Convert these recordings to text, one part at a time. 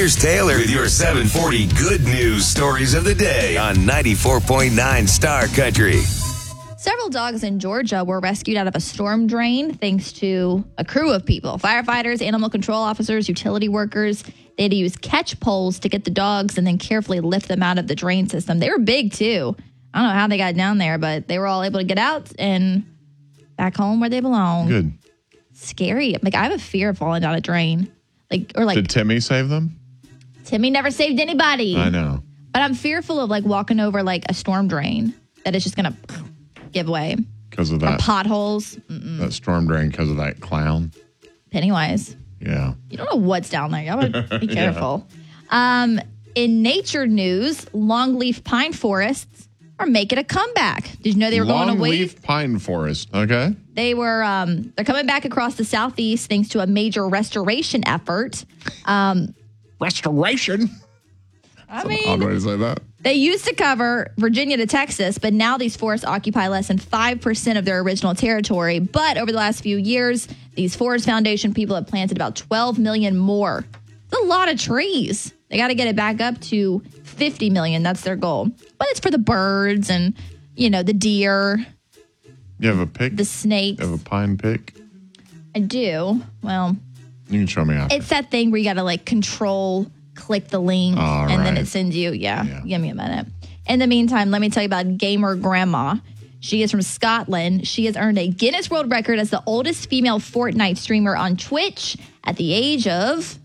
Here's Taylor with your 740 good news stories of the day on 94.9 Star Country. Several dogs in Georgia were rescued out of a storm drain thanks to a crew of people. Firefighters, animal control officers, utility workers. They had to use catch poles to get the dogs and then carefully lift them out of the drain system. They were big, too. I don't know how they got down there, but they were all able to get out and back home where they belong. Good. Scary. Like, I have a fear of falling down a drain. Did Timmy save them? Timmy never saved anybody. I know. But I'm fearful of, walking over, a storm drain that is just going to give way. Because of that. Or potholes. That storm drain because of that clown. Pennywise. Yeah. You don't know what's down there. You gotta be careful. In nature news, longleaf pine forests are making a comeback. Did you know they were going away? Longleaf pine forest. Okay. They were. They're coming back across the southeast thanks to a major restoration effort. Restoration? I mean, odd way to say that. They used to cover Virginia to Texas, but now these forests occupy less than 5% of their original territory. But over the last few years, these Forest Foundation people have planted about 12 million more. It's a lot of trees. They got to get it back up to 50 million. That's their goal. But it's for the birds and, the deer. You have a pick? The snakes. You have a pine pick? I do. Well, you can show me after. It's that thing where you got to control, click the link, and then it sends you. Yeah, give me a minute. In the meantime, let me tell you about Gamer Grandma. She is from Scotland. She has earned a Guinness World Record as the oldest female Fortnite streamer on Twitch at the age of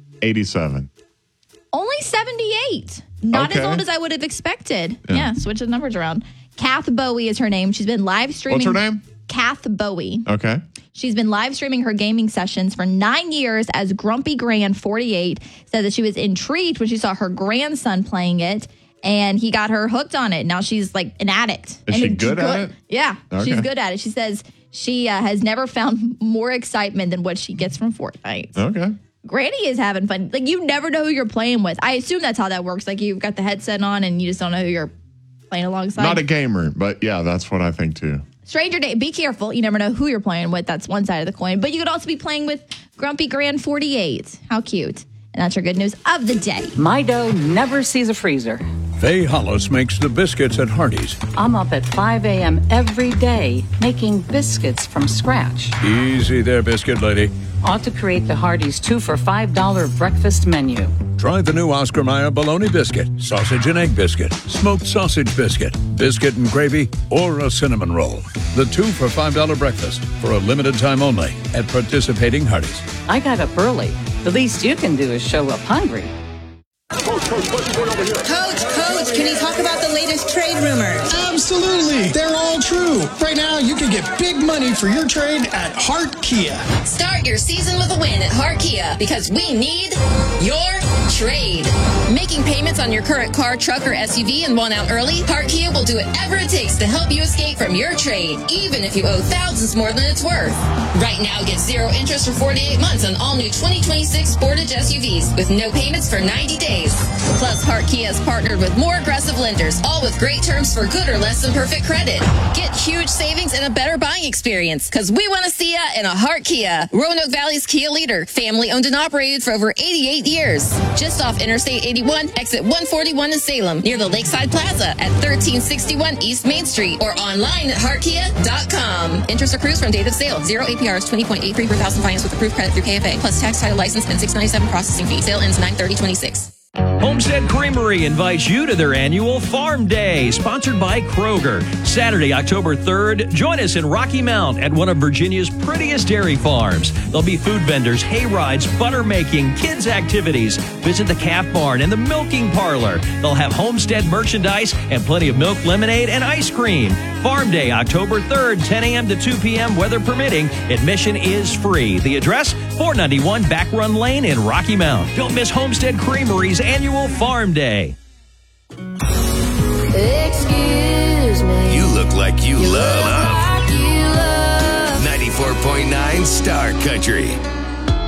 87. Only 78. Not as old as I would have expected. Yeah, switch the numbers around. Kath Bowie is her name. She's been live streaming. What's her name? Kath Bowie. Okay. She's been live streaming her gaming sessions for 9 years as Grumpy Gran 48. Said that she was intrigued when she saw her grandson playing it, and he got her hooked on it. Now she's an addict. Is she good at it? Yeah, she's good at it. She says she has never found more excitement than what she gets from Fortnite. Okay. Granny is having fun. You never know who you're playing with. I assume that's how that works. You've got the headset on and you just don't know who you're playing alongside. Not a gamer, but yeah, that's what I think too. Stranger Day, be careful. You never know who you're playing with. That's one side of the coin. But you could also be playing with Grumpy Gran 48. How cute. And that's your good news of the day. My dough never sees a freezer. Faye Hollis makes the biscuits at Hardee's. I'm up at 5 a.m. every day making biscuits from scratch. Easy there, biscuit lady. Ought to create the Hardee's 2 for $5 breakfast menu. Try the new Oscar Mayer bologna biscuit, sausage and egg biscuit, smoked sausage biscuit, biscuit and gravy, or a cinnamon roll. The 2 for $5 breakfast for a limited time only at participating Hardee's. I got up early. The least you can do is show up hungry. Coach, can you talk about the latest trade rumors? Absolutely. They're all true. Right now, you can get big money for your trade at Hart Kia. Start your season with a win at Hart Kia because we need your trade. Making payments on your current car, truck, or SUV and want out early? Hart Kia will do whatever it takes to help you escape from your trade, even if you owe thousands more than it's worth. Right now, get 0 interest for 48 months on all new 2026 Sportage SUVs with no payments for 90 days. Plus, Hart Kia has partnered with more aggressive lenders, all with great terms for good or less than perfect credit. Get huge savings and a better buying experience, because we want to see ya in a Hart Kia. Roanoke Valley's Kia leader, family owned and operated for over 88 years. Just off Interstate 81, exit 141 in Salem, near the Lakeside Plaza at 1361 East Main Street, or online at heartkia.com. Interest accrues from date of sale. 0 APRs, 20.83 per thousand finance with approved credit through KFA, plus tax, title, license, and $697 processing fee. Sale ends 9/30/26. Homestead Creamery invites you to their annual Farm Day, sponsored by Kroger. Saturday, October 3rd, join us in Rocky Mount at one of Virginia's prettiest dairy farms. There'll be food vendors, hay rides, butter making, kids activities. Visit the calf barn and the milking parlor. They'll have homestead merchandise and plenty of milk, lemonade, and ice cream. Farm Day, October 3rd, 10 a.m. to 2 p.m., weather permitting. Admission is free. The address, 491 Back Run Lane in Rocky Mount. Don't miss Homestead Creamery's annual Farm Day. Excuse me. You look like you love 94.9 Star Country.